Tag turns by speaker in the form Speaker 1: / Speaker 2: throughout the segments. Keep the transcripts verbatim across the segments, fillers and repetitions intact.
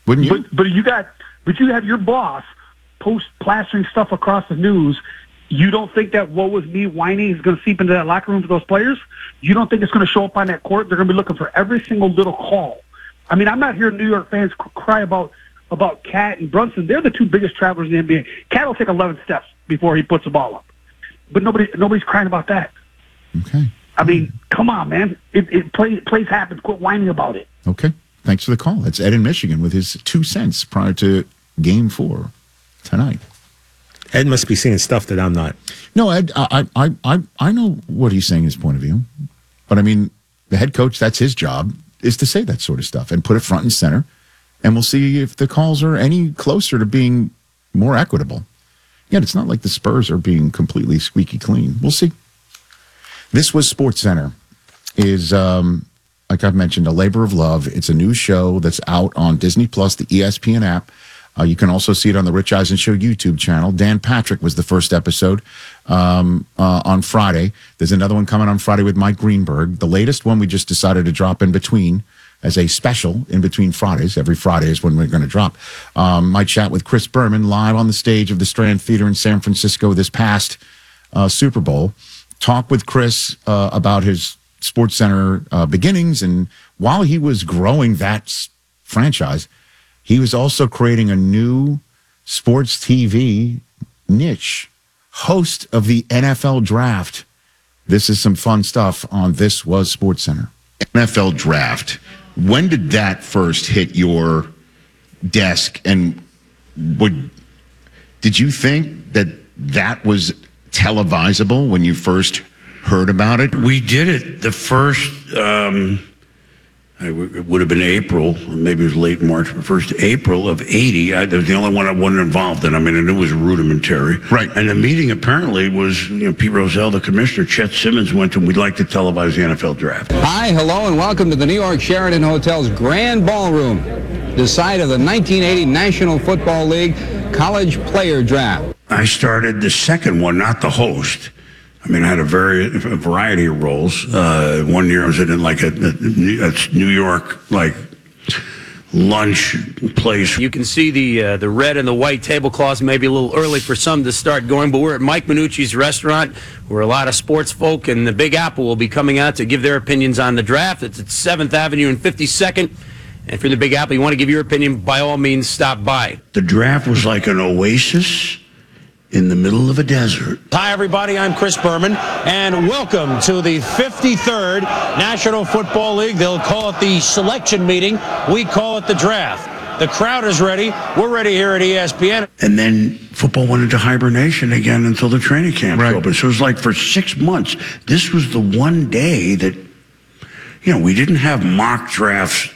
Speaker 1: Wouldn't you?
Speaker 2: But, but you got, but you have your boss post plastering stuff across the news. You don't think that "woe was me" whining is going to seep into that locker room for those players? You don't think it's going to show up on that court? They're going to be looking for every single little call. I mean, I'm not hearing New York fans cry about about Cat and Brunson. They're the two biggest travelers in the N B A. Cat will take eleven steps before he puts the ball up, but nobody nobody's crying about that.
Speaker 1: Okay.
Speaker 2: I mean, come on, man. It, it play, plays happen. Quit whining about it.
Speaker 1: Okay. Thanks for the call. That's Ed in Michigan with his two cents prior to Game Four tonight.
Speaker 3: Ed must be seeing stuff that I'm not.
Speaker 1: No, Ed, I, I, I, I know what he's saying, his point of view. But I mean, the head coach, that's his job, is to say that sort of stuff and put it front and center. And we'll see if the calls are any closer to being more equitable. Yet it's not like the Spurs are being completely squeaky clean. We'll see. This was SportsCenter. Is, um, like I've mentioned, a labor of love. It's a new show that's out on Disney Plus, the E S P N app. Uh, you can also see it on the Rich Eisen Show YouTube channel. Dan Patrick was the first episode um, uh, on Friday. There's another one coming on Friday with Mike Greenberg. The latest one we just decided to drop in between as a special in between Fridays. Every Friday is when we're going to drop. Um, my chat with Chris Berman live on the stage of the Strand Theater in San Francisco this past uh, Super Bowl. Talk with Chris uh, about his SportsCenter uh, beginnings, and while he was growing that s- franchise, he was also creating a new sports T V niche, host of the N F L Draft. This is some fun stuff on This Was SportsCenter. N F L Draft. When did that first hit your desk, and would did you think that that was televisable when you first heard about it?
Speaker 4: We did it the first, um, it would have been April, maybe it was late March, but first April of eighty. I, that was the only one I wasn't involved in. I mean, and it was rudimentary.
Speaker 1: Right.
Speaker 4: And the meeting apparently was, you know, Pete Rozelle, the commissioner, Chet Simmons went to, we'd like to televise the N F L Draft.
Speaker 5: Hi, hello, and welcome to the New York Sheraton Hotel's Grand Ballroom, the site of the nineteen eighty National Football League College Player Draft.
Speaker 4: I started the second one, not the host. I mean, I had a very a variety of roles. Uh, one year I was in like a, a, a New York like lunch place.
Speaker 6: You can see the uh, the red and the white tablecloths. Maybe a little early for some to start going, but we're at Mike Minucci's restaurant, where a lot of sports folk and the Big Apple will be coming out to give their opinions on the draft. It's at seventh Avenue and fifty-second. And if you're in the Big Apple, you want to give your opinion, by all means, stop by.
Speaker 4: The draft was like an oasis in the middle of a desert.
Speaker 7: Hi, everybody. I'm Chris Berman, and welcome to the fifty-third National Football League. They'll call it the selection meeting. We call it the draft. The crowd is ready. We're ready here at E S P N.
Speaker 4: And then football went into hibernation again until the training camp
Speaker 1: Right.
Speaker 4: opened. So it was like for six months, this was the one day that, you know, we didn't have mock drafts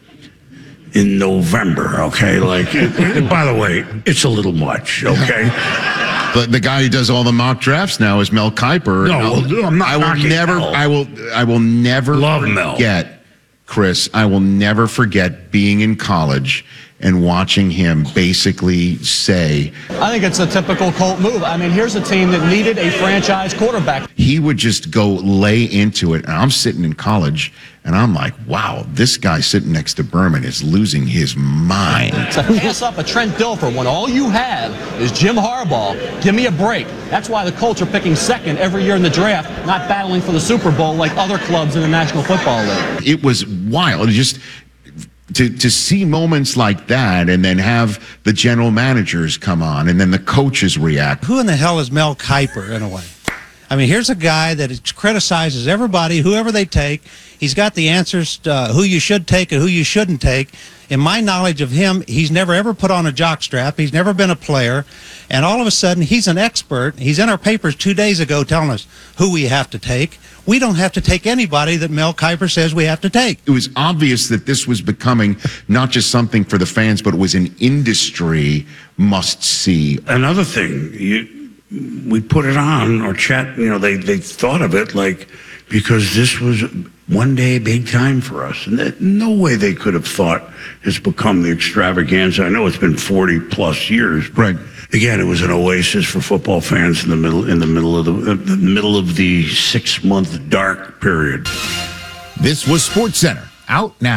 Speaker 4: in November, okay? Like, by the way, it's a little much, okay?
Speaker 1: But the guy who does all the mock drafts now is Mel Kiper.
Speaker 4: No, well, I'm not
Speaker 1: I will
Speaker 4: knocking
Speaker 1: never.
Speaker 4: Mel.
Speaker 1: I will. I will never
Speaker 4: Love Mel.
Speaker 1: forget, Chris. I will never forget being in college and watching him basically say,
Speaker 8: I think it's a typical Colt move. I mean, here's a team that needed a franchise quarterback.
Speaker 1: he would just go lay into it. And I'm sitting in college, and I'm like, wow, this guy sitting next to Berman is losing his mind.
Speaker 8: To pass up a Trent Dilfer when all you have is Jim Harbaugh, give me a break. That's why the Colts are picking second every year in the draft, not battling for the Super Bowl like other clubs in the National Football League.
Speaker 1: It was wild. It just to to see moments like that, and then have the general managers come on, and then the coaches react.
Speaker 9: Who in the hell is Mel Kiper, in a way? I mean, here's a guy that criticizes everybody, whoever they take. He's got the answers to uh, who you should take and who you shouldn't take. In my knowledge of him, he's never ever put on a jockstrap. He's never been a player. And all of a sudden, he's an expert. He's in our papers two days ago telling us who we have to take. We don't have to take anybody that Mel Kiper says we have to take.
Speaker 1: It was obvious that this was becoming not just something for the fans, but it was an industry must-see.
Speaker 4: Another thing, you, we put it on, or chat, you know, they, they thought of it like, because this was one day big time for us. And that, no way they could have thought it's become the extravaganza. I know it's been forty plus years, but
Speaker 1: Right.
Speaker 4: again, it was an oasis for football fans in the middle, in the middle of the, uh, the middle of the six month dark period.
Speaker 1: This was SportsCenter, out now.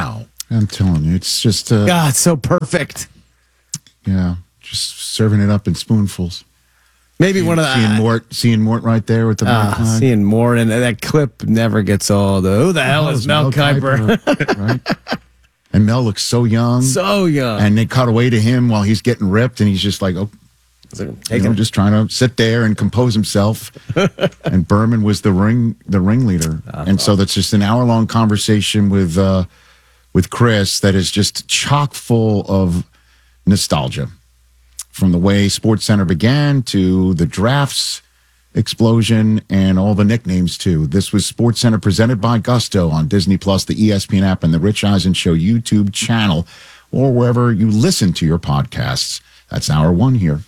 Speaker 1: I'm telling you, it's just uh,
Speaker 10: God, so perfect.
Speaker 1: Yeah, just serving it up in spoonfuls.
Speaker 10: Maybe
Speaker 1: seeing,
Speaker 10: one of the
Speaker 1: seeing Mort, seeing Mort right there with the
Speaker 10: uh,
Speaker 1: mic line.
Speaker 10: seeing Mort, and that clip never gets old. Who the hell is Mel Kiper?
Speaker 1: Kiper, right? And Mel looks so young,
Speaker 10: so young,
Speaker 1: and they cut away to him while he's getting ripped, and he's just like, oh, you know, just trying to sit there and compose himself. And Berman was the ring, the ringleader, uh, and so that's just an hour long conversation with uh, with Chris that is just chock full of nostalgia. From the way SportsCenter began to the drafts explosion and all the nicknames too. This was SportsCenter presented by Gusto on Disney Plus, the E S P N app, and the Rich Eisen Show YouTube channel, or wherever you listen to your podcasts. That's hour one here.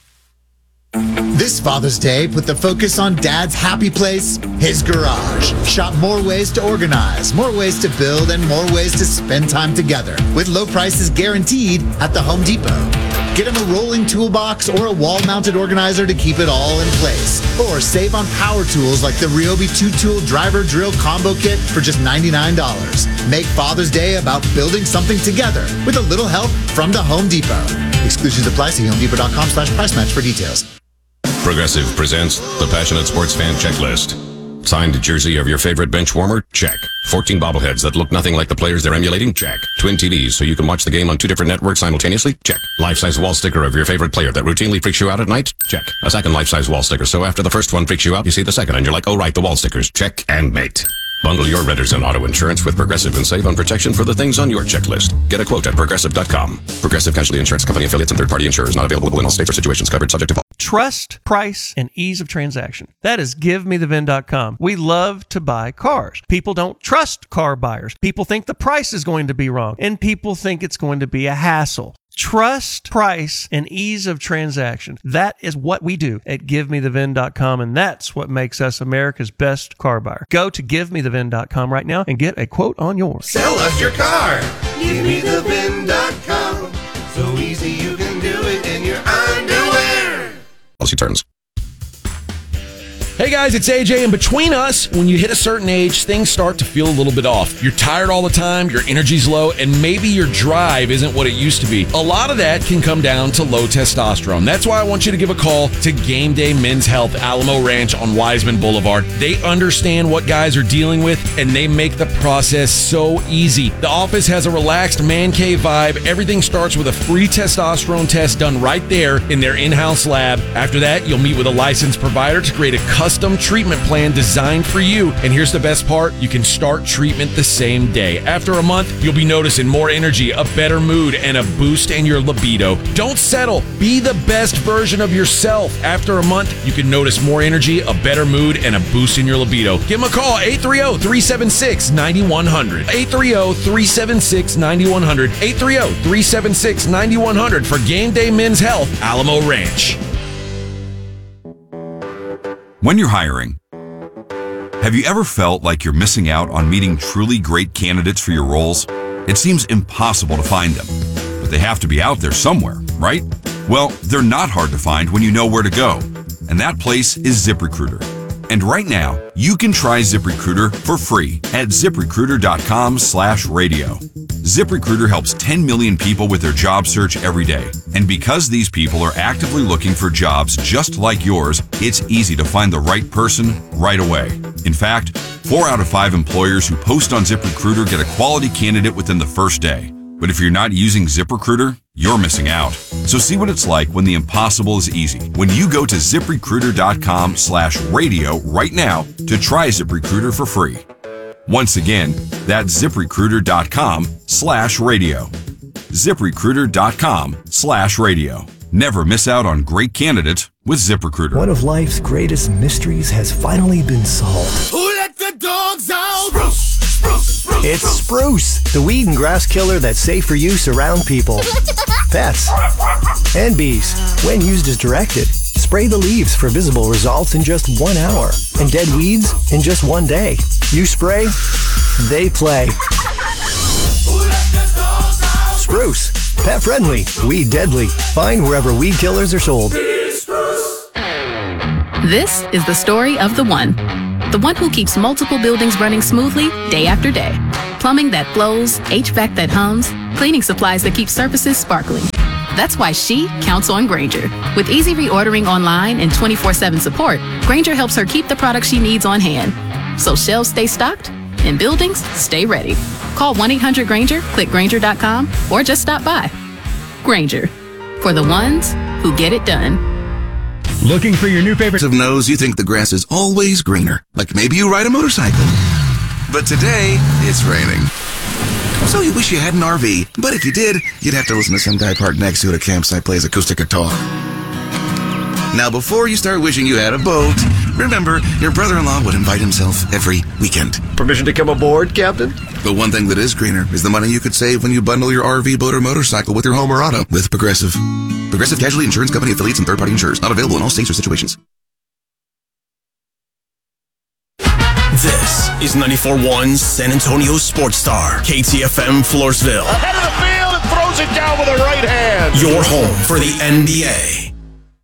Speaker 11: This Father's Day, put the focus on Dad's happy place, his garage. Shop more ways to organize, more ways to build, and more ways to spend time together with low prices guaranteed at the Home Depot. Get him a rolling toolbox or a wall-mounted organizer to keep it all in place. Or save on power tools like the Ryobi two-tool driver drill combo kit for just ninety-nine dollars. Make Father's Day about building something together with a little help from the Home Depot. Exclusions apply. See homedepot.com slash price match for details.
Speaker 12: Progressive presents the Passionate Sports Fan Checklist. Signed jersey of your favorite bench warmer? Check. fourteen bobbleheads that look nothing like the players they're emulating? Check. Twin T Vs so you can watch the game on two different networks simultaneously? Check. Life-size wall sticker of your favorite player that routinely freaks you out at night? Check. A second life-size wall sticker so after the first one freaks you out, you see the second and you're like, oh right, the wall stickers. Check and mate. Bundle your renters and auto insurance with Progressive and save on protection for the things on your checklist. Get a quote at Progressive dot com. Progressive Casualty Insurance Company affiliates and third-party insurers not available in all states or situations covered subject to...
Speaker 13: Trust, price, and ease of transaction. That is give me the vin dot com. We love to buy cars. People don't trust car buyers. People think the price is going to be wrong, and people think it's going to be a hassle. Trust, price, and ease of transaction. That is what we do at give me the vin dot com, and that's what makes us America's best car buyer. Go to give me the vin dot com right now and get a quote on yours.
Speaker 14: Sell us your car. give me the vin dot com. So easy you can do it in your underwear.
Speaker 12: Policy terms.
Speaker 15: Hey guys, it's A J, and between us, when you hit a certain age, things start to feel a little bit off. You're tired all the time, your energy's low, and maybe your drive isn't what it used to be. A lot of that can come down to low testosterone. That's why I want you to give a call to Game Day Men's Health, Alamo Ranch on Wiseman Boulevard. They understand what guys are dealing with, and they make the process so easy. The office has a relaxed man cave vibe. Everything starts with a free testosterone test done right there in their in-house lab. After that, you'll meet with a licensed provider to create a custom Custom treatment plan designed for you. And here's the best part, you can start treatment the same day. After a month, you'll be noticing more energy, a better mood, and a boost in your libido. Don't settle. Be the best version of yourself. After a month, you can notice more energy, a better mood, and a boost in your libido. Give them a call, eight three zero, three seven six, nine one zero zero. eight three zero, three seven six, nine one zero zero. eight three zero, three seven six, nine one zero zero for Game Day Men's Health, Alamo Ranch.
Speaker 16: When you're hiring, have you ever felt like you're missing out on meeting truly great candidates for your roles? It seems impossible to find them, but they have to be out there somewhere, right? Well, they're not hard to find when you know where to go, and that place is ZipRecruiter. And right now, you can try ZipRecruiter for free at ZipRecruiter.com slash radio. ZipRecruiter helps ten million people with their job search every day. And because these people are actively looking for jobs just like yours, it's easy to find the right person right away. In fact, four out of five employers who post on ZipRecruiter get a quality candidate within the first day. But if you're not using ZipRecruiter, you're missing out. So see what it's like when the impossible is easy. When you go to ZipRecruiter.com slash radio right now to try ZipRecruiter for free. Once again, that's ZipRecruiter.com slash radio. ZipRecruiter.com slash radio. Never miss out on great candidates with ZipRecruiter.
Speaker 17: One of life's greatest mysteries has finally been solved.
Speaker 14: Who let the dogs out? Spruce, spruce, spruce,
Speaker 17: It's Spruce, the weed and grass killer that's safe for use around people, pets, and bees. When used as directed, spray the leaves for visible results in just one hour, and dead weeds in just one day. You spray, they play. Spruce, pet friendly, weed deadly. Find wherever weed killers are sold.
Speaker 18: This is the story of the one. The one who keeps multiple buildings running smoothly day after day. Plumbing that flows, H V A C that hums, cleaning supplies that keep surfaces sparkling. That's why she counts on Grainger. With easy reordering online and twenty-four seven support, Grainger helps her keep the products she needs on hand. So shelves stay stocked and buildings stay ready. Call one eight hundred Grainger, click Grainger dot com, or just stop by. Grainger, for the ones who get it done.
Speaker 19: Looking for your new favorite of knows you think the grass is always greener. Like maybe you ride a motorcycle. But today, it's raining. So you wish you had an R V, but if you did, you'd have to listen to some guy parked next to it at a campsite plays acoustic guitar. Now, before you start wishing you had a boat, remember, your brother-in-law would invite himself every weekend. Permission to come aboard, Captain? The one thing that is greener is the money you could save when you bundle your R V, boat, or motorcycle with your home or auto with Progressive. Progressive Casualty Insurance Company affiliates and third-party insurers. Not available in all states or situations.
Speaker 20: This is ninety-four point one San Antonio Sports Star, K T F M Floresville.
Speaker 14: Head of the field and throws it down with a right hand.
Speaker 20: Your home for the N B A.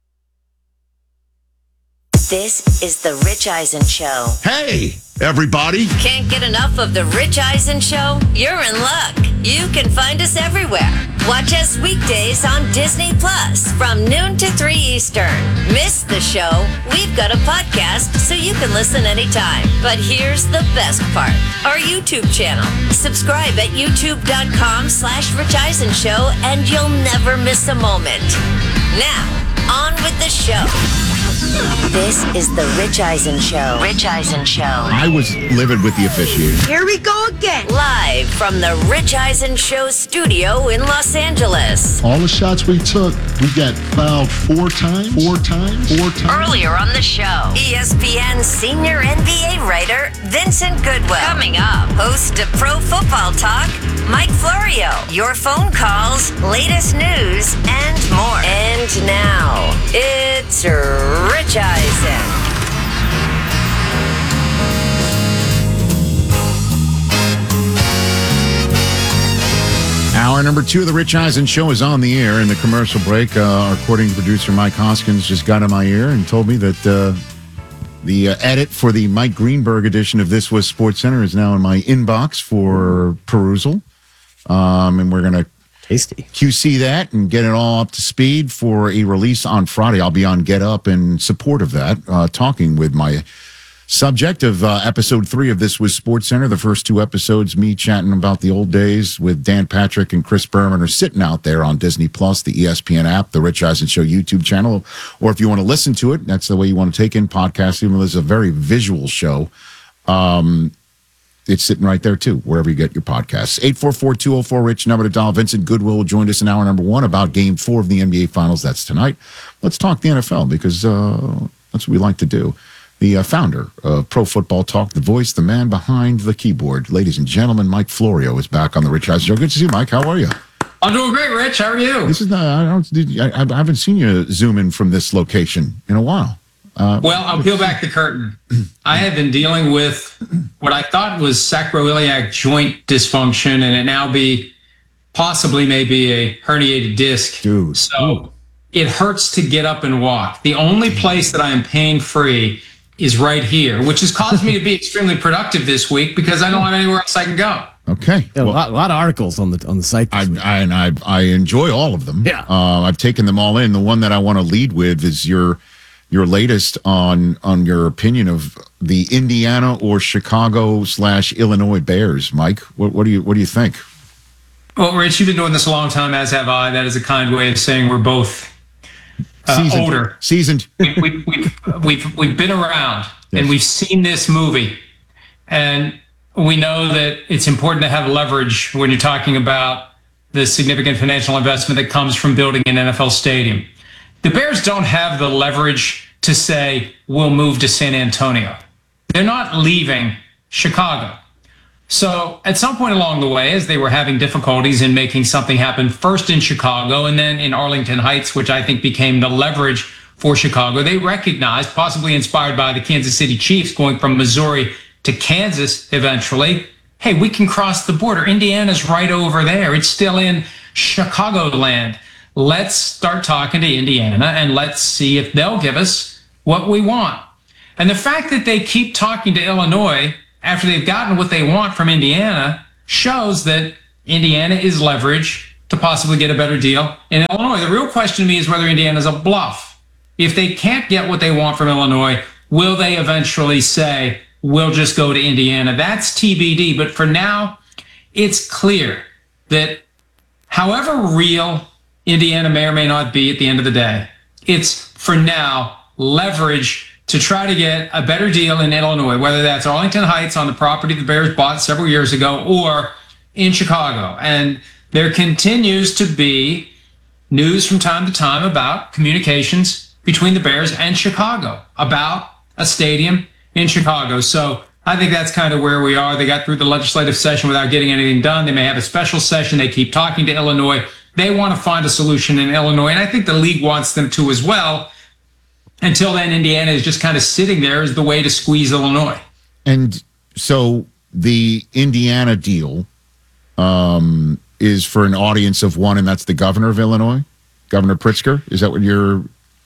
Speaker 21: This is the Rich Eisen Show.
Speaker 1: Hey, everybody.
Speaker 21: Can't get enough of the Rich Eisen Show? You're in luck. You can find us everywhere. Watch us weekdays on Disney Plus from noon to three Eastern. Miss the show? We've got a podcast so you can listen anytime. But here's the best part. Our YouTube channel. Subscribe at youtube.com slash Rich Eisen Show and you'll never miss a moment. Now, on with the show. This is the Rich Eisen Show. Rich Eisen Show.
Speaker 1: I was livid with the officiating.
Speaker 21: Here we go again. Live from the Rich Eisen Show studio in Los Angeles.
Speaker 22: All the shots we took, we got fouled four times, four times, four times.
Speaker 21: Earlier on the show, E S P N senior N B A writer Vincent Goodwill. Coming up, host of Pro Football Talk, Mike Florio. Your phone calls, latest news, and more. And now, it's Rich Eisen.
Speaker 1: Hour number two of the Rich Eisen Show is on the air. In the commercial break, uh, our recording producer Mike Hoskins just got in my ear and told me that uh, the uh, edit for the Mike Greenberg edition of This Was Sports Center is now in my inbox for perusal. Um, and we're going to
Speaker 10: Tasty.
Speaker 1: Q C that and get it all up to speed for a release on Friday. I'll be on Get Up in support of that, uh, talking with my subject of uh, episode three of This Was Sports Center. The first two episodes, me chatting about the old days with Dan Patrick and Chris Berman, are sitting out there on Disney Plus, the E S P N app, the Rich Eisen Show YouTube channel. Or if you want to listen to it, that's the way you want to take in podcasts, even though it's a very visual show. Um, It's sitting right there, too, wherever you get your podcasts. eight four four, two oh four, RICH, number to dial. Vincent Goodwill joined us in hour number one about game four of the N B A Finals. That's tonight. Let's talk the N F L because uh, that's what we like to do. The uh, founder of Pro Football Talk, the voice, the man behind the keyboard. Ladies and gentlemen, Mike Florio is back on the Rich Eisen Show. Good to see you, Mike. How are you?
Speaker 23: I'm doing great, Rich. How are you?
Speaker 1: This is not, I, don't, did, I, I haven't seen you zoom in from this location in a while. Uh,
Speaker 23: well, I'll peel back the curtain. I have been dealing with what I thought was sacroiliac joint dysfunction, and it now be possibly maybe a herniated disc.
Speaker 1: Dude.
Speaker 23: So it hurts to get up and walk. The only place that I am pain-free is right here, which has caused me to be extremely productive this week because I don't have anywhere else I can go.
Speaker 1: Okay.
Speaker 10: Yeah, well, a, lot, a lot of articles on the on the site.
Speaker 1: I, I, and I, I enjoy all of them.
Speaker 10: Yeah.
Speaker 1: Uh, I've taken them all in. The one that I want to lead with is your your latest on on your opinion of the Indiana or Chicago slash Illinois Bears. Mike, what, what do you what do you think?
Speaker 23: Well, Rich, you've been doing this a long time, as have I. That is a kind way of saying we're both uh,
Speaker 1: Seasoned.
Speaker 23: older.
Speaker 1: Seasoned.
Speaker 23: we, we, we've, we've, we've been around, yes. and we've seen this movie. And we know that it's important to have leverage when you're talking about the significant financial investment that comes from building an N F L stadium. The Bears don't have the leverage to say, we'll move to San Antonio. They're not leaving Chicago. So at some point along the way, as they were having difficulties in making something happen, first in Chicago and then in Arlington Heights, which I think became the leverage for Chicago, they recognized, possibly inspired by the Kansas City Chiefs going from Missouri to Kansas eventually, hey, we can cross the border. Indiana's right over there. It's still in Chicagoland. Let's start talking to Indiana and let's see if they'll give us what we want. And the fact that they keep talking to Illinois after they've gotten what they want from Indiana shows that Indiana is leverage to possibly get a better deal in Illinois. The real question to me is whether Indiana is a bluff. If they can't get what they want from Illinois, will they eventually say, we'll just go to Indiana? That's T B D. But for now, it's clear that however real Indiana may or may not be at the end of the day, it's for now leverage to try to get a better deal in Illinois, whether that's Arlington Heights on the property the Bears bought several years ago or in Chicago. And there continues to be news from time to time about communications between the Bears and Chicago about a stadium in Chicago. So I think that's kind of where we are. They got through the legislative session without getting anything done. They may have a special session. They keep talking to Illinois. They want to find a solution in Illinois, and I think the league wants them to as well. Until then, Indiana is just kind of sitting there as the way to squeeze Illinois.
Speaker 1: And so the Indiana deal um, is for an audience of one, and that's the governor of Illinois, Governor Pritzker. Is that what you're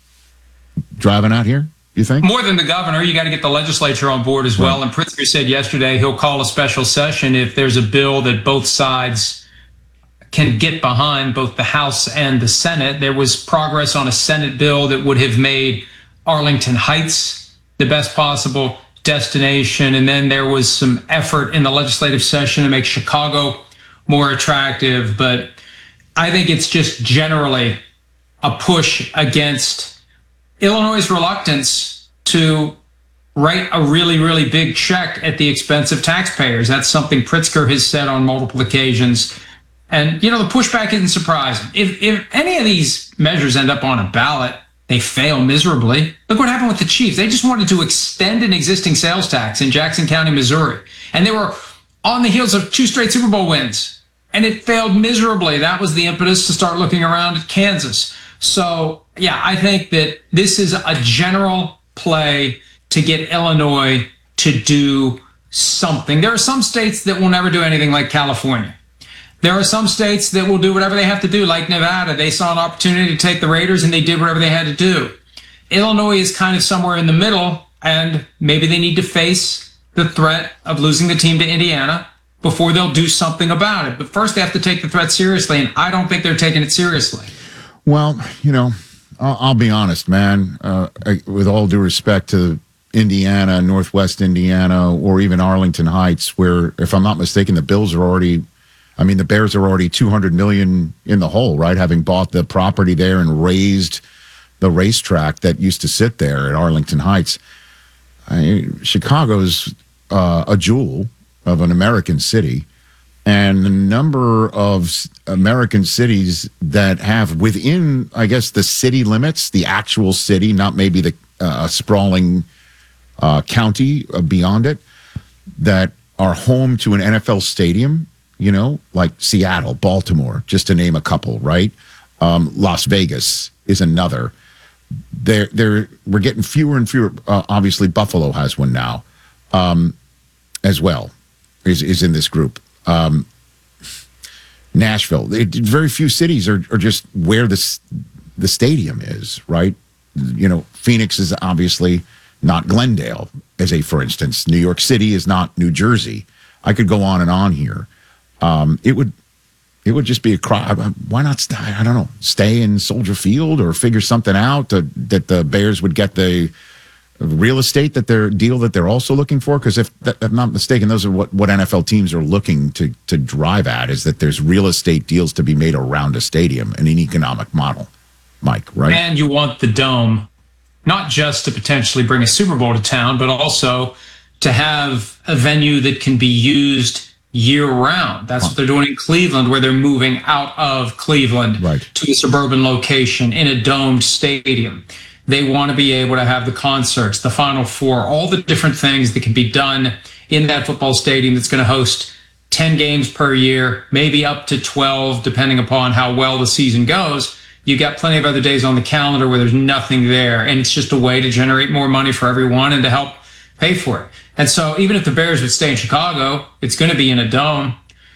Speaker 1: driving at here, you think?
Speaker 23: More than the governor, you got to get the legislature on board as well. Right. And Pritzker said yesterday he'll call a special session if there's a bill that both sides can get behind, both the House and the Senate. There was progress on a Senate bill that would have made Arlington Heights the best possible destination. And then there was some effort in the legislative session to make Chicago more attractive. But I think it's just generally a push against Illinois' reluctance to write a really, really big check at the expense of taxpayers. That's something Pritzker has said on multiple occasions. And, you know, the pushback isn't surprising. If, if any of these measures end up on a ballot, they fail miserably. Look what happened with the Chiefs. They just wanted to extend an existing sales tax in Jackson County, Missouri. And they were on the heels of two straight Super Bowl wins. And it failed miserably. That was the impetus to start looking around at Kansas. So, yeah, I think that this is a general play to get Illinois to do something. There are some states that will never do anything like California. There are some states that will do whatever they have to do, like Nevada. They saw an opportunity to take the Raiders, and they did whatever they had to do. Illinois is kind of somewhere in the middle, and maybe they need to face the threat of losing the team to Indiana before they'll do something about it. But first, they have to take the threat seriously, and I don't think they're taking it seriously.
Speaker 1: Well, you know, I'll, I'll be honest, man. Uh, I, with all due respect to Indiana, Northwest Indiana, or even Arlington Heights, where, if I'm not mistaken, the Bills are already... I mean, the Bears are already two hundred million dollars in the hole, right? Having bought the property there and raised the racetrack that used to sit there at Arlington Heights. I, Chicago's uh, a jewel of an American city, and the number of American cities that have within, I guess, the city limits, the actual city, not maybe the uh, sprawling uh, county beyond it, that are home to an N F L stadium. You know, like Seattle, Baltimore, just to name a couple, right? Um, Las Vegas is another. They're, they're, we're getting fewer and fewer. Uh, obviously, Buffalo has one now um, as well, is, is in this group. Um, Nashville. It, very few cities are, are just where the, the stadium is, right? You know, Phoenix is obviously not Glendale, as a, for instance. New York City is not New Jersey. I could go on and on here. Um, it would, it would just be a cry. Why not? Stay, I don't know. Stay in Soldier Field or figure something out to, that the Bears would get the real estate that they're deal that they're also looking for. Because if, if I'm not mistaken, those are what, what N F L teams are looking to to drive at, is that there's real estate deals to be made around a stadium and an economic model. Mike, right?
Speaker 23: And you want the Dome, not just to potentially bring a Super Bowl to town, but also to have a venue that can be used year-round. That's what they're doing in Cleveland, where they're moving out of Cleveland right. to a suburban location in a domed stadium. They want to be able to have the concerts, the Final Four, all the different things that can be done in that football stadium that's going to host ten games per year, maybe up to twelve, depending upon how well the season goes. You got plenty of other days on the calendar where there's nothing there, and it's just a way to generate more money for everyone and to help pay for it. And so even if the Bears would stay in Chicago, it's going to be in a dome,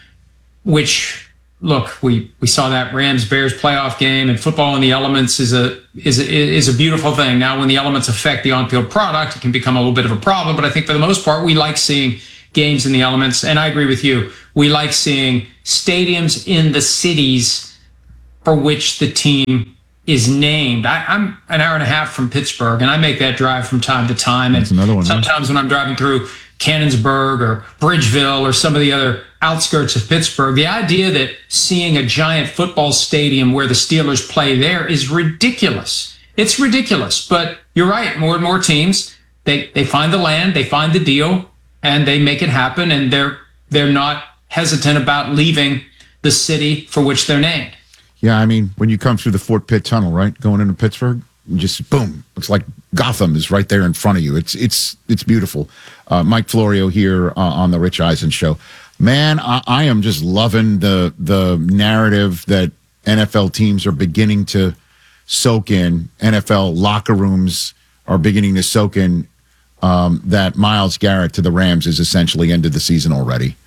Speaker 23: which, look, we, we saw that Rams-Bears playoff game, and football in the elements is a, is, a, is a beautiful thing. Now, when the elements affect the on-field product, it can become a little bit of a problem, but I think for the most part, we like seeing games in the elements. And I agree with you. We like seeing stadiums in the cities for which the team is named. I, I'm an hour and a half from Pittsburgh, and I make that drive from time to time.
Speaker 1: That's
Speaker 23: and
Speaker 1: another one.
Speaker 23: Sometimes when I'm driving through Cannonsburg or Bridgeville or some of the other outskirts of Pittsburgh, the idea that seeing a giant football stadium where the Steelers play there is ridiculous. It's ridiculous. But you're right. More and more teams, they, they find the land, they find the deal, and they make it happen. And they're they're not hesitant about leaving the city for which they're named.
Speaker 1: Yeah, I mean, when you come through the Fort Pitt Tunnel, right, going into Pittsburgh, you just boom, looks like Gotham is right there in front of you. It's it's it's beautiful. Uh, Mike Florio here uh, on the Rich Eisen Show. Man, I, I am just loving the the narrative that N F L teams are beginning to soak in. N F L locker rooms are beginning to soak in um, that Myles Garrett to the Rams is essentially ended the season already.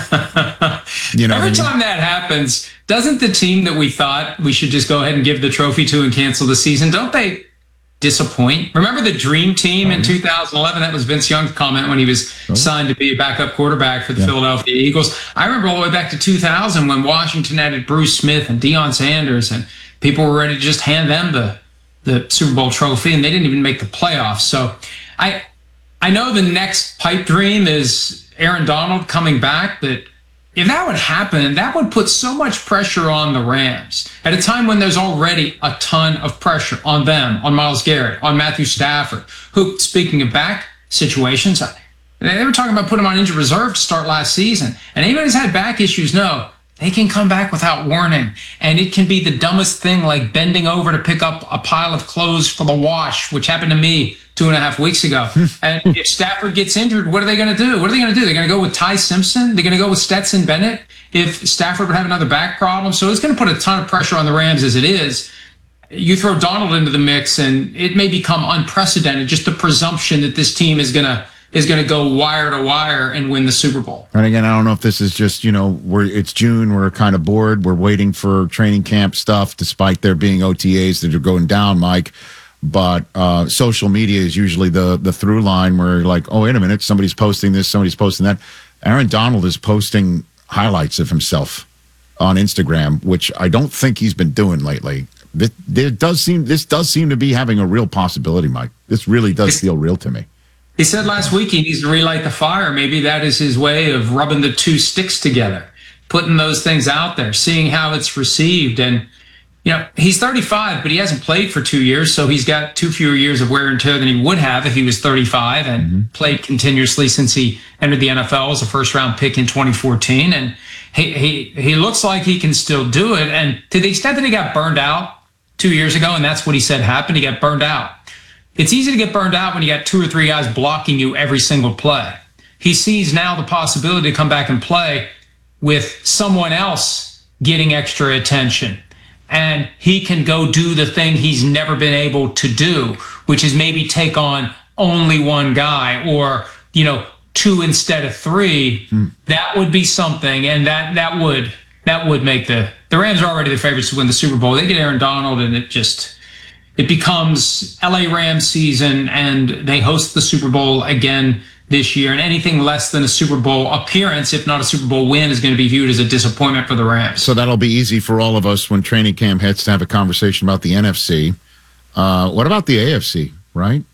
Speaker 1: You know,
Speaker 23: every
Speaker 1: I mean?
Speaker 23: time that happens, doesn't the team that we thought we should just go ahead and give the trophy to and cancel the season, don't they disappoint? Remember the dream team in two thousand eleven? That was Vince Young's comment when he was oh. signed to be a backup quarterback for the yeah. Philadelphia Eagles. I remember all the way back to two thousand when Washington added Bruce Smith and Deion Sanders, and people were ready to just hand them the the Super Bowl trophy, and they didn't even make the playoffs. So I I know the next pipe dream is Aaron Donald coming back, but if that would happen, that would put so much pressure on the Rams at a time when there's already a ton of pressure on them, on Myles Garrett, on Matthew Stafford, who, speaking of back situations, they were talking about putting him on injured reserve to start last season. And anybody who's had back issues know they can come back without warning. And it can be the dumbest thing, like bending over to pick up a pile of clothes for the wash, which happened to me two and a half weeks ago. And if Stafford gets injured, what are they going to do? What are they going to do? They're going to go with Ty Simpson? They're going to go with Stetson Bennett if Stafford would have another back problem? So it's going to put a ton of pressure on the Rams as it is. You throw Donald into the mix, and it may become unprecedented, just the presumption that this team is going to is going to go wire to wire and win the Super Bowl.
Speaker 1: And again, I don't know if this is just, you know, we're it's June, we're kind of bored, we're waiting for training camp stuff, despite there being O T As that are going down, Mike. But uh, social media is usually the the through line where you're like, oh, wait a minute, somebody's posting this, somebody's posting that. Aaron Donald is posting highlights of himself on Instagram, which I don't think he's been doing lately. This, there does seem this does seem to be having a real possibility, Mike. This really does feel real to me.
Speaker 23: He said last week he needs to relight the fire. Maybe that is his way of rubbing the two sticks together, putting those things out there, seeing how it's received. And you know, he's thirty-five, but he hasn't played for two years, so he's got two fewer years of wear and tear than he would have if he was thirty-five and mm-hmm. played continuously since he entered the N F L as a first-round pick in twenty fourteen. And he, he, he looks like he can still do it. And to the extent that he got burned out two years ago, and that's what he said happened, he got burned out. It's easy to get burned out when you got two or three guys blocking you every single play. He sees now the possibility to come back and play with someone else getting extra attention. And he can go do the thing he's never been able to do, which is maybe take on only one guy or, you know, two instead of three. Hmm. That would be something. And that, that would, that would make the, the Rams are already the favorites to win the Super Bowl. They get Aaron Donald and it just, it becomes L A Rams season and they host the Super Bowl again this year, and anything less than a Super Bowl appearance, if not a Super Bowl win, is going to be viewed as a disappointment for the Rams.
Speaker 1: So that'll be easy for all of us when training camp hits to have a conversation about the N F C. Uh, what about the A F C, right?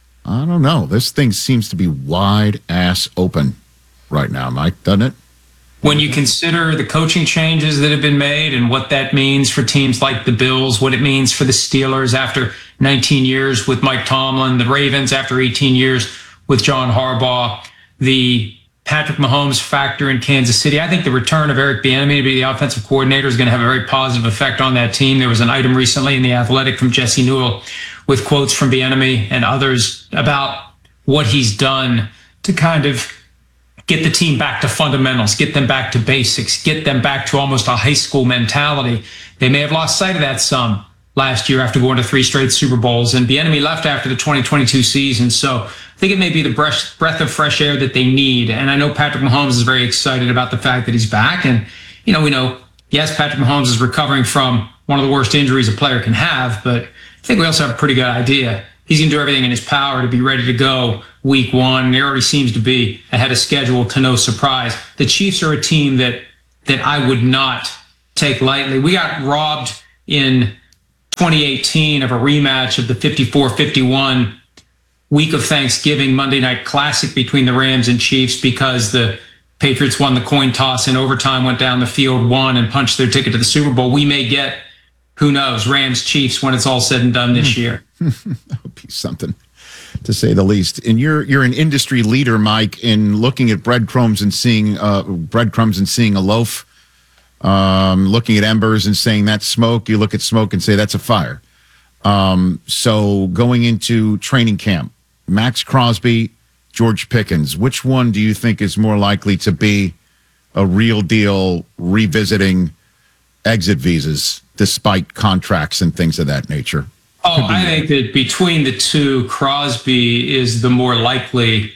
Speaker 1: I don't know. This thing seems to be wide ass open right now, Mike, doesn't it?
Speaker 23: When you consider the coaching changes that have been made and what that means for teams like the Bills, what it means for the Steelers after nineteen years with Mike Tomlin, the Ravens after eighteen years with John Harbaugh, the Patrick Mahomes factor in Kansas City. I think the return of Eric Bieniemy to be the offensive coordinator is going to have a very positive effect on that team. There was an item recently in The Athletic from Jesse Newell with quotes from Bieniemy and others about what he's done to kind of get the team back to fundamentals, get them back to basics, get them back to almost a high school mentality. They may have lost sight of that some last year after going to three straight Super Bowls, and Bieniemy left after the twenty twenty-two season. So I think it may be the breath, breath of fresh air that they need. And I know Patrick Mahomes is very excited about the fact that he's back. And, you know, we know, yes, Patrick Mahomes is recovering from one of the worst injuries a player can have, but I think we also have a pretty good idea he's going to do everything in his power to be ready to go week one. And he already seems to be ahead of schedule, to no surprise. The Chiefs are a team that that I would not take lightly. We got robbed in twenty eighteen of a rematch of the fifty-four fifty-one week of Thanksgiving Monday Night Classic between the Rams and Chiefs because the Patriots won the coin toss in overtime, went down the field, won, and punched their ticket to the Super Bowl. We may get, who knows, Rams Chiefs when it's all said and done this year.
Speaker 1: That would be something, to say the least. And you're you're an industry leader, Mike, in looking at breadcrumbs and seeing uh, breadcrumbs and seeing a loaf. Um, looking at embers and saying that's smoke. You look at smoke and say that's a fire. Um, so going into training camp, Max Crosby, George Pickens, which one do you think is more likely to be a real deal revisiting exit visas despite contracts and things of that nature?
Speaker 23: Oh, I think that between the two, Crosby is the more likely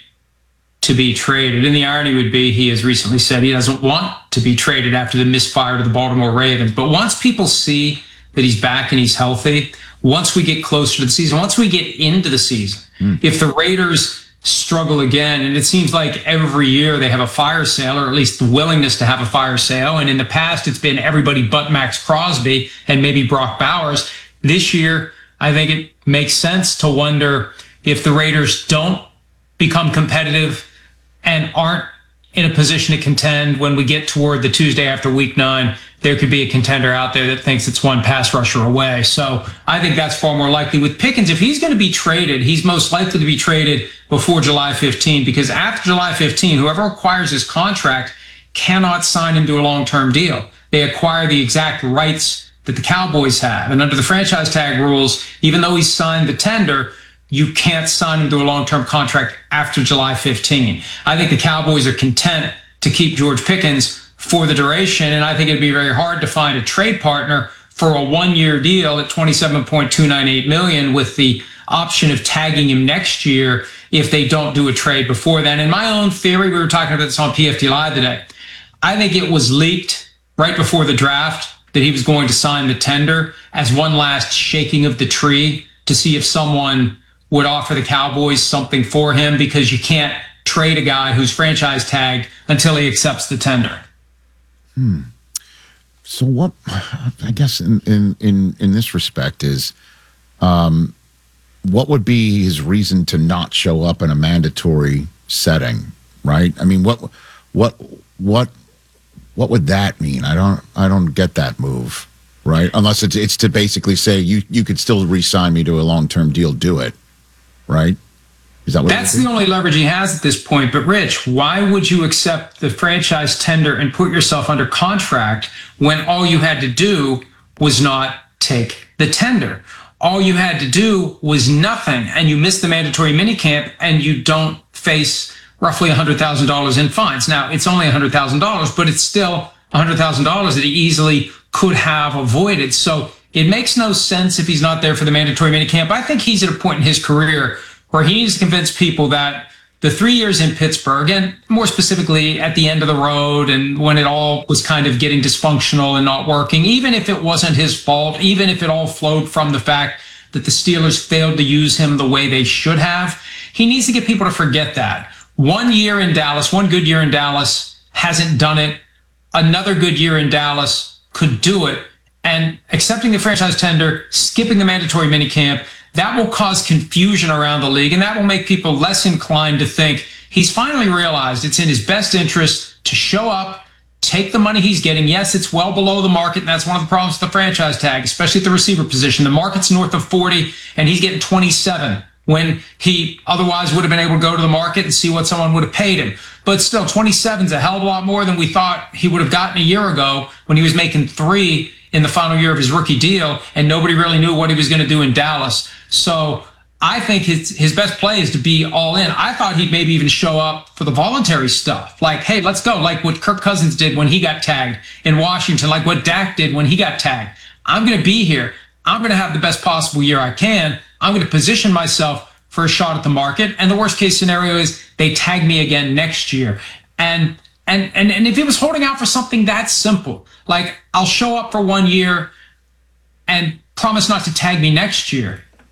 Speaker 23: to be traded. And the irony would be he has recently said he doesn't want to be traded after the misfire to the Baltimore Ravens. But once people see that he's back and he's healthy, once we get closer to the season, once we get into the season, mm. if the Raiders struggle again, and it seems like every year they have a fire sale, or at least the willingness to have a fire sale, and in the past it's been everybody but Max Crosby and maybe Brock Bowers. This year, I think it makes sense to wonder if the Raiders don't become competitive and aren't in a position to contend when we get toward the Tuesday after week nine, there could be a contender out there that thinks it's one pass rusher away. So I think that's far more likely. With Pickens, if he's going to be traded, he's most likely to be traded before July fifteenth, because after July fifteenth, whoever acquires his contract cannot sign him to a long-term deal. They acquire the exact rights that the Cowboys have. And under the franchise tag rules, even though he's signed the tender, you can't sign him to a long-term contract after July fifteenth. I think the Cowboys are content to keep George Pickens for the duration, and I think it'd be very hard to find a trade partner for a one-year deal at twenty-seven point two nine eight million dollars with the option of tagging him next year if they don't do a trade before then. In my own theory, we were talking about this on P F T Live today, I think it was leaked right before the draft that he was going to sign the tender as one last shaking of the tree to see if someone would offer the Cowboys something for him, because you can't trade a guy who's franchise tagged until he accepts the tender.
Speaker 1: Hmm. So what, I guess in, in, in, in this respect is, um, what would be his reason to not show up in a mandatory setting, right? I mean, what, what, what, what would that mean? I don't, I don't get that move, right? Unless it's, it's to basically say you, you could still re-sign me to a long-term deal, do it. Right? Is that what
Speaker 23: That's the only leverage he has at this point. But Rich, why would you accept the franchise tender and put yourself under contract when all you had to do was not take the tender? All you had to do was nothing, and you missed the mandatory minicamp, and you don't face roughly one hundred thousand dollars in fines. Now, it's only one hundred thousand dollars, but it's still one hundred thousand dollars that he easily could have avoided. So it makes no sense if he's not there for the mandatory minicamp. I think he's at a point in his career where he needs to convince people that the three years in Pittsburgh, and more specifically at the end of the road and when it all was kind of getting dysfunctional and not working, even if it wasn't his fault, even if it all flowed from the fact that the Steelers failed to use him the way they should have, he needs to get people to forget that. One year in Dallas, one good year in Dallas, hasn't done it. Another good year in Dallas could do it. And accepting the franchise tender, skipping the mandatory minicamp, that will cause confusion around the league, and that will make people less inclined to think he's finally realized it's in his best interest to show up, take the money he's getting. Yes, it's well below the market, and that's one of the problems with the franchise tag, especially at the receiver position. The market's north of forty, and he's getting twenty-seven when he otherwise would have been able to go to the market and see what someone would have paid him. But still, twenty-seven is a hell of a lot more than we thought he would have gotten a year ago when he was making three in the final year of his rookie deal, and nobody really knew what he was going to do in Dallas. So I think his his best play is to be all in. I thought he'd maybe even show up for the voluntary stuff. Like, hey, let's go. Like what Kirk Cousins did when he got tagged in Washington, like what Dak did when he got tagged. I'm going to be here. I'm going to have the best possible year I can. I'm going to position myself for a shot at the market. And the worst case scenario is they tag me again next year. And And, and and if he was holding out for something that simple, like I'll show up for one year and promise not to tag me next year,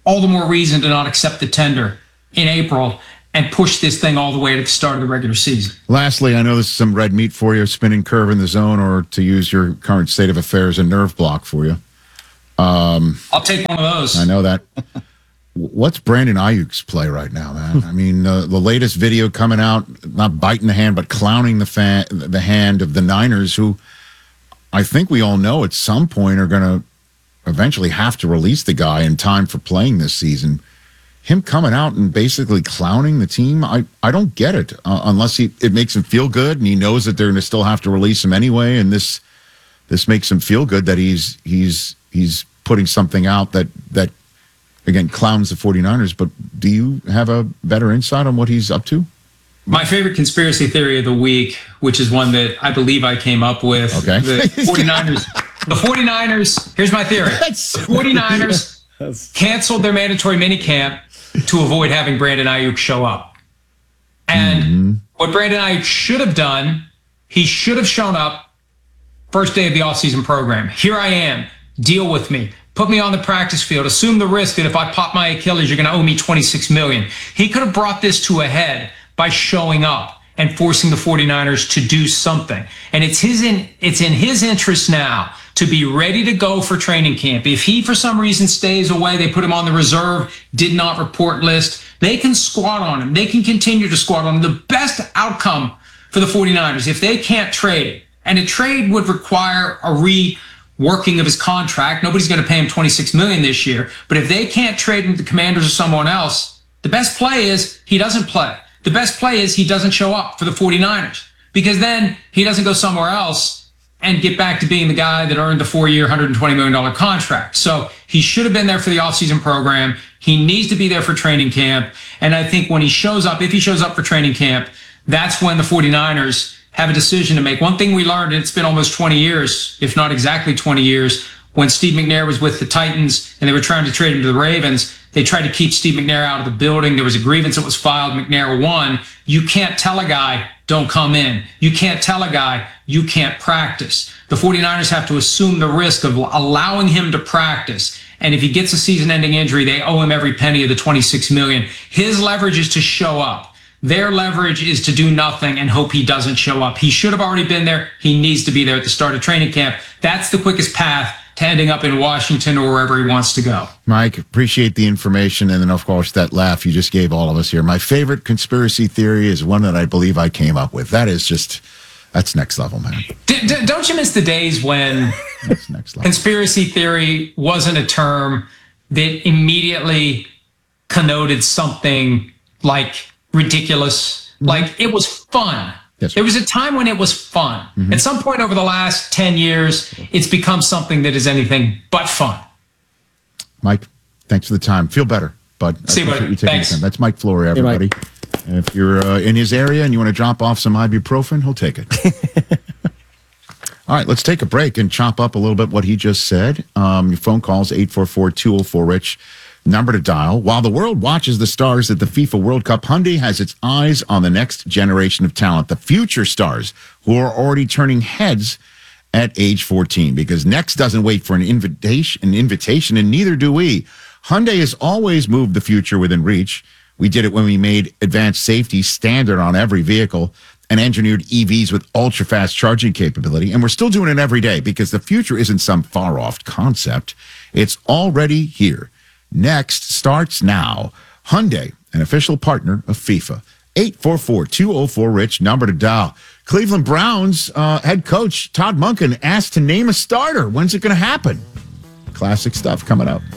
Speaker 23: all the more reason to not accept the tender in April and push this thing all the way to the start of the regular season.
Speaker 1: Lastly, I know this is some red meat for you, spinning curve in the zone, or to use your current state of affairs, a nerve block for you. Um,
Speaker 23: I'll take one of those.
Speaker 1: I know that. What's Brandon Ayuk's play right now, man? I mean, uh, the latest video coming out, not biting the hand, but clowning the fan, the hand of the Niners, who I think we all know at some point are going to eventually have to release the guy in time for playing this season. Him coming out and basically clowning the team, I, I don't get it, uh, unless he, it makes him feel good and he knows that they're going to still have to release him anyway, and this this makes him feel good that he's he's he's putting something out that, that again, clowns the 49ers. But do you have a better insight on what he's up to?
Speaker 23: My favorite conspiracy theory of the week, which is one that I believe I came up with.
Speaker 1: Okay.
Speaker 23: The 49ers, the 49ers, here's my theory. The 49ers canceled their mandatory minicamp to avoid having Brandon Ayuk show up. And mm-hmm. what Brandon Ayuk should have done, he should have shown up first day of the offseason program. Here I am. Deal with me. Put me on the practice field. Assume the risk that if I pop my Achilles, you're going to owe me twenty-six million dollars. He could have brought this to a head by showing up and forcing the 49ers to do something. And it's his in it's in his interest now to be ready to go for training camp. If he, for some reason, stays away, they put him on the reserve, did not report list, they can squat on him. They can continue to squat on him. The best outcome for the 49ers, if they can't trade, and a trade would require a reworking of his contract. Nobody's going to pay him twenty-six million dollars this year. But if they can't trade him to the Commanders or someone else, the best play is he doesn't play. The best play is he doesn't show up for the 49ers, because then he doesn't go somewhere else and get back to being the guy that earned the four-year, one hundred twenty million dollars contract. So he should have been there for the offseason program. He needs to be there for training camp. And I think when he shows up, if he shows up for training camp, that's when the 49ers have a decision to make. One thing we learned, and it's been almost twenty years, if not exactly twenty years, when Steve McNair was with the Titans and they were trying to trade him to the Ravens, they tried to keep Steve McNair out of the building. There was a grievance that was filed. McNair won. You can't tell a guy, don't come in. You can't tell a guy, you can't practice. The 49ers have to assume the risk of allowing him to practice. And if he gets a season-ending injury, they owe him every penny of the twenty-six million dollars. His leverage is to show up. Their leverage is to do nothing and hope he doesn't show up. He should have already been there. He needs to be there at the start of training camp. That's the quickest path to ending up in Washington or wherever he wants to go.
Speaker 1: Mike, appreciate the information. And then, of course, that laugh you just gave all of us here. My favorite conspiracy theory is one that I believe I came up with. That is just, that's next level, man.
Speaker 23: D- d- don't you miss the days when
Speaker 1: that's next level.
Speaker 23: Conspiracy theory wasn't a term that immediately connoted something like ridiculous? Mm-hmm. Like, it was fun.
Speaker 1: Yes,
Speaker 23: there was a time when it was fun. Mm-hmm. At some point over the last ten years, it's become something that is anything but fun.
Speaker 1: Mike, thanks for the time. Feel better, bud.
Speaker 23: See you, buddy.
Speaker 1: You
Speaker 23: Thanks.
Speaker 1: Time. That's Mike Flory, everybody. Hey, and if you're uh, in his area and you want to drop off some ibuprofen, he'll take it. All right, let's take a break and chop up a little bit what he just said. Um, your phone calls, eight four four, two oh four, RICH. Number to dial. While the world watches the stars at the FIFA World Cup, Hyundai has its eyes on the next generation of talent, the future stars who are already turning heads at age fourteen, because next doesn't wait for an invitation, an invitation, and neither do we. Hyundai has always moved the future within reach. We did it when we made advanced safety standard on every vehicle and engineered E Vs with ultra-fast charging capability, and we're still doing it every day because the future isn't some far-off concept. It's already here. Next starts now. Hyundai, an official partner of FIFA. eight four four, two oh four, RICH, number to dial. Cleveland Browns uh, head coach Todd Monken asked to name a starter. When's it going to happen? Classic stuff coming up.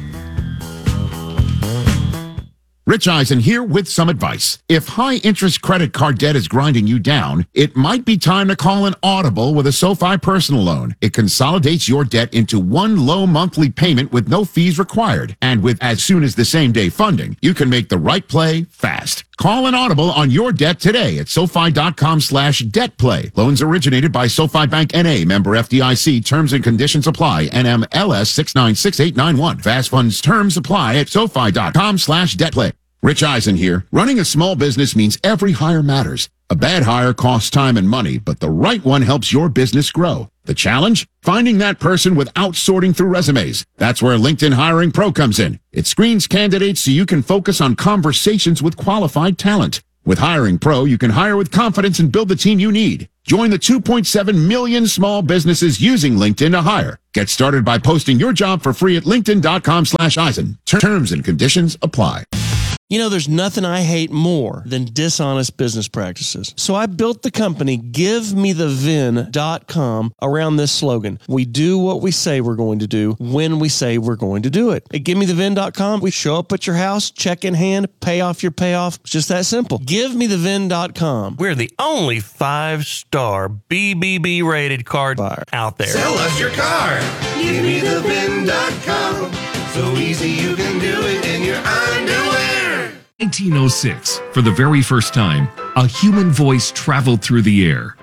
Speaker 1: Rich Eisen here with some advice. If high-interest credit card debt is grinding you down, it might be time to call an audible with a SoFi personal loan. It consolidates your debt into one low monthly payment with no fees required. And with as soon as the same-day funding, you can make the right play fast. Call an audible on your debt today at SoFi.com slash debt play. Loans originated by SoFi Bank N A, member F D I C. Terms and conditions apply. N M L S six nine six eight nine one. Fast funds terms apply at SoFi.com slash debt play. Rich Eisen here. Running a small business means every hire matters. A bad hire costs time and money, but the right one helps your business grow. The challenge? Finding that person without sorting through resumes. That's where LinkedIn Hiring Pro comes in. It screens candidates so you can focus on conversations with qualified talent. With Hiring Pro, you can hire with confidence and build the team you need. Join the two point seven million small businesses using LinkedIn to hire. Get started by posting your job for free at linkedin.com slash Eisen. Terms and conditions apply.
Speaker 2: You know, there's nothing I hate more than dishonest business practices. So I built the company give me the vin dot com around this slogan. We do what we say we're going to do when we say we're going to do it. At give me the vin dot com, we show up at your house, check in hand, pay off your payoff. It's just that simple. give me the vin dot com.
Speaker 13: We're the only five-star B B B rated car buyer out there.
Speaker 14: Sell us your car. give me the vin dot com. So easy you can do it in your underwear.
Speaker 3: nineteen oh six, for the very first time, a human voice traveled through the air.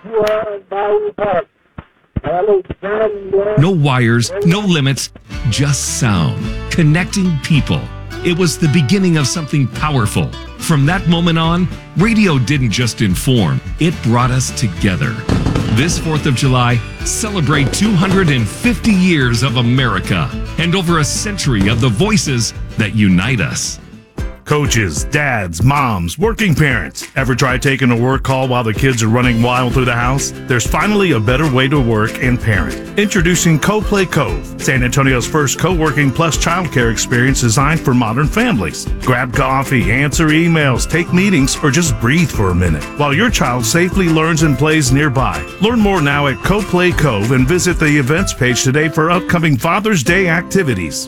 Speaker 3: No wires, no limits, just sound, connecting people. It was the beginning of something powerful. From that moment on, radio didn't just inform, it brought us together. This fourth of July, celebrate two hundred fifty years of America and over a century of the voices that unite us.
Speaker 5: Coaches, dads, moms, working parents. Ever try taking a work call while the kids are running wild through the house? There's finally a better way to work and parent. Introducing Co-Play Cove, San Antonio's first co-working plus childcare experience designed for modern families. Grab coffee, answer emails, take meetings, or just breathe for a minute while your child safely learns and plays nearby. Learn more now at Co-Play Cove and visit the events page today for upcoming Father's Day activities.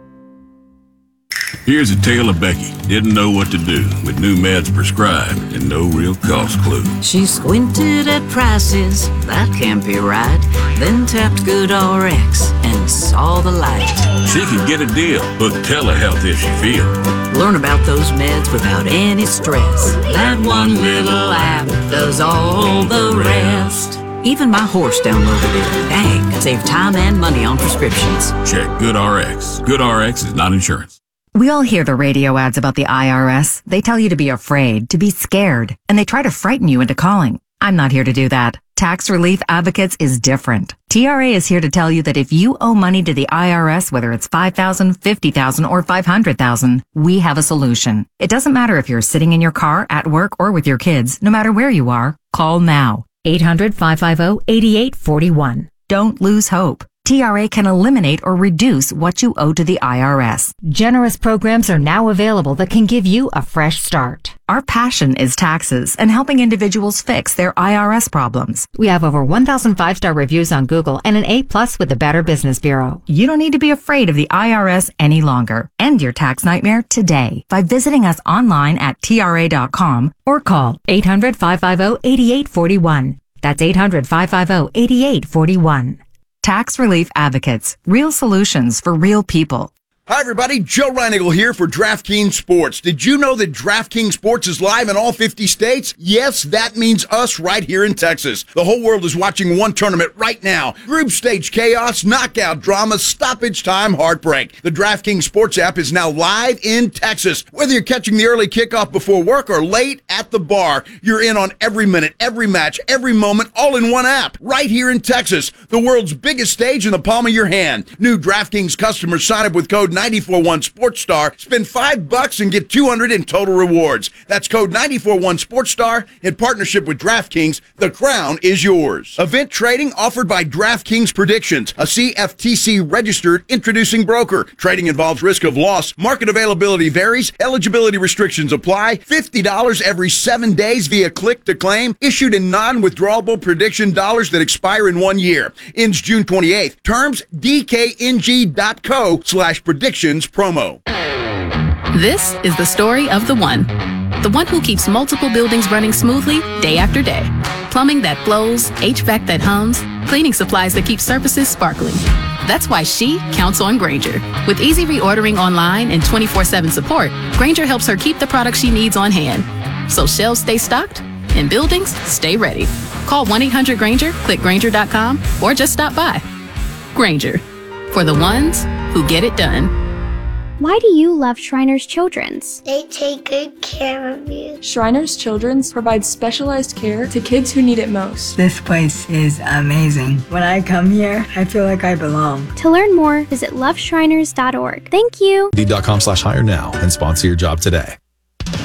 Speaker 24: Here's a tale of Becky. Didn't know what to do with new meds prescribed and no real cost clue.
Speaker 25: She squinted at prices, that can't be right. Then tapped GoodRx and saw the light.
Speaker 24: She could get a deal, book telehealth if she feel.
Speaker 25: Learn about those meds without any stress. That one little app does all the rest. Even my horse downloaded it. Dang, save time and money on prescriptions.
Speaker 24: Check GoodRx. GoodRx is not insurance.
Speaker 26: We all hear the radio ads about the I R S. They tell you to be afraid, to be scared, and they try to frighten you into calling. I'm not here to do that. Tax Relief Advocates is different. T R A is here to tell you that if you owe money to the I R S, whether it's five thousand dollars, fifty thousand dollars, or five hundred thousand dollars, we have a solution. It doesn't matter if you're sitting in your car, at work, or with your kids. No matter where you are, call now. eight hundred, five five zero, eight eight four one. Don't lose hope. T R A can eliminate or reduce what you owe to the I R S.
Speaker 27: Generous programs are now available that can give you a fresh start.
Speaker 26: Our passion is taxes and helping individuals fix their I R S problems.
Speaker 27: We have over one thousand five-star reviews on Google and an A plus with the Better Business Bureau.
Speaker 26: You don't need to be afraid of the I R S any longer. End your tax nightmare today by visiting us online at T R A dot com
Speaker 27: or call eight hundred, five five zero, eight eight four one. That's eight hundred, five five zero, eight eight four one.
Speaker 26: Tax Relief Advocates. Real solutions for real people.
Speaker 28: Hi, everybody. Joe Reinigle here for DraftKings Sports. Did you know that DraftKings Sports is live in all fifty states? Yes, that means us right here in Texas. The whole world is watching one tournament right now. Group stage chaos, knockout drama, stoppage time, heartbreak. The DraftKings Sports app is now live in Texas. Whether you're catching the early kickoff before work or late at the bar, you're in on every minute, every match, every moment, all in one app. Right here in Texas, the world's biggest stage in the palm of your hand. New DraftKings customers sign up with code nine four one SportsStar, spend five bucks and get two hundred in total rewards. That's code nine four one SportsStar in partnership with DraftKings. The crown is yours. Event trading offered by DraftKings Predictions, a C F T C registered introducing broker. Trading involves risk of loss. Market availability varies. Eligibility restrictions apply. fifty dollars every seven days via click to claim. Issued in non-withdrawable prediction dollars that expire in one year. Ends June twenty-eighth. Terms D K N G dot co slash predictions promo.
Speaker 18: This is the story of the one. The one who keeps multiple buildings running smoothly day after day. Plumbing that flows, H V A C that hums, cleaning supplies that keep surfaces sparkling. That's why she counts on Grainger. With easy reordering online and twenty-four seven support, Grainger helps her keep the products she needs on hand. So shelves stay stocked and buildings stay ready. Call one eight hundred Grainger, click Grainger dot com, or just stop by. Grainger, for the ones who get it done.
Speaker 4: Why do you love Shriners Children's?
Speaker 6: They take good care of you.
Speaker 7: Shriners Children's provides specialized care to kids who need it most.
Speaker 8: This place is amazing. When I come here, I feel like I belong.
Speaker 4: To learn more, visit love shriners dot org. Thank you.
Speaker 9: Indeed dot com slash hire now and sponsor your job today.